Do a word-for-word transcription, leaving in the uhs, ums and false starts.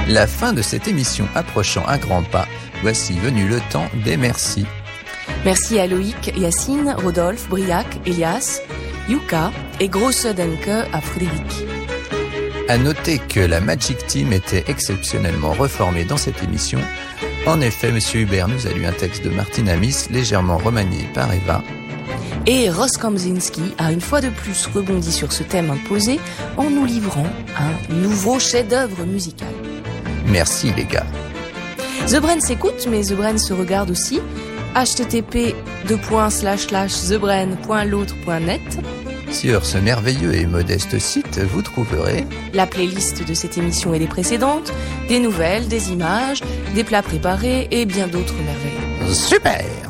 La fin de cette émission approchant à grands pas, voici venu le temps des merci. Merci à Loïc, Yacine, Rodolphe, Briac, Elias, Yuka et grosse denke à Frédéric. À noter que la Magic Team était exceptionnellement reformée dans cette émission. En effet, Monsieur Hubert nous a lu un texte de Martin Amis, légèrement remanié par Eva. Et Ross Kamzinski a une fois de plus rebondi sur ce thème imposé en nous livrant un nouveau chef-d'œuvre musical. Merci les gars. The Brain s'écoute, mais The Brain se regarde aussi. h t t p deux points slash slash the brain point l'autre point net. Sur ce merveilleux et modeste site, vous trouverez la playlist de cette émission et des précédentes, des nouvelles, des images, des plats préparés et bien d'autres merveilles. Super!